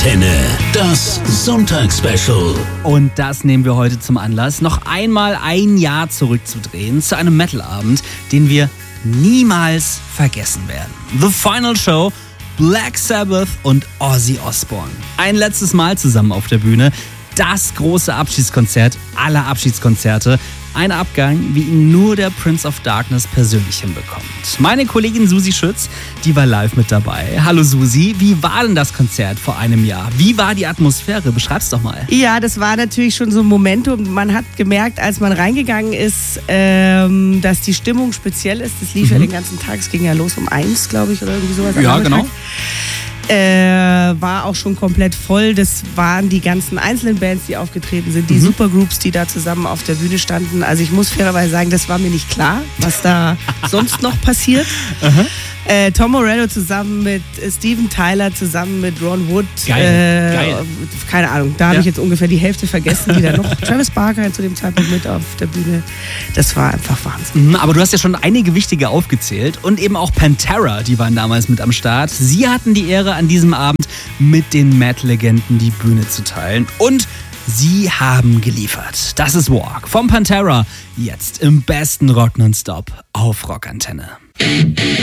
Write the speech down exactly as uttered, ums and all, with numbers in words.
Rockantenne, das Sonntagsspecial. Und das nehmen wir heute zum Anlass, noch einmal ein Jahr zurückzudrehen zu einem Metal-Abend, den wir niemals vergessen werden. The Final Show, Black Sabbath und Ozzy Osbourne. Ein letztes Mal zusammen auf der Bühne. Das große Abschiedskonzert aller Abschiedskonzerte. Ein Abgang, wie ihn nur der Prince of Darkness persönlich hinbekommt. Meine Kollegin Susi Schütz, die war live mit dabei. Hallo Susi, wie war denn das Konzert vor einem Jahr? Wie war die Atmosphäre? Beschreib's doch mal. Ja, das war natürlich schon so ein Momentum. Man hat gemerkt, als man reingegangen ist, ähm, dass die Stimmung speziell ist. Das lief mhm. ja den ganzen Tag. Es ging ja los um eins, glaube ich, oder irgendwie sowas. Ja, genau. Äh, war auch schon komplett voll. Das waren die ganzen einzelnen Bands, die aufgetreten sind, die mhm. Supergroups, die da zusammen auf der Bühne standen. Also ich muss fairerweise sagen, das war mir nicht klar, was da sonst noch passiert. Uh-huh. Äh, Tom Morello zusammen mit Steven Tyler, zusammen mit Ron Wood. Geil, äh, geil. Keine Ahnung, da habe ja. ich jetzt ungefähr die Hälfte vergessen, die da noch. Travis Barker zu dem Zeitpunkt mit auf der Bühne. Das war einfach Wahnsinn. Mhm, aber du hast ja schon einige wichtige aufgezählt und eben auch Pantera, die waren damals mit am Start. Sie hatten die Ehre, an diesem Abend mit den Metal-Legenden die Bühne zu teilen. Und sie haben geliefert. Das ist Walk vom Pantera. Jetzt im besten Rock nonstop auf Rockantenne.